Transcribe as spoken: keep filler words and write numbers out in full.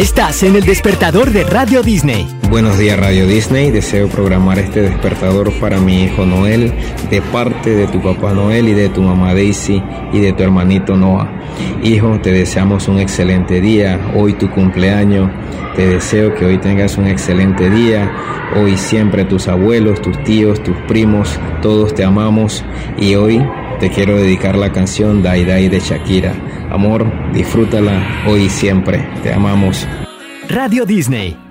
Estás en el despertador de Radio Disney. Buenos días, Radio Disney. Deseo programar este despertador para mi hijo Noel, de parte de tu papá Noel y de tu mamá Daisy y de tu hermanito Noah. Hijo, te deseamos un excelente día. Hoy tu cumpleaños. Te deseo que hoy tengas un excelente día. Hoy siempre tus abuelos, tus tíos, tus primos, todos te amamos. Y hoy te quiero dedicar la canción Die Die de Shakira. Amor, disfrútala hoy y siempre. Te amamos. Radio Disney.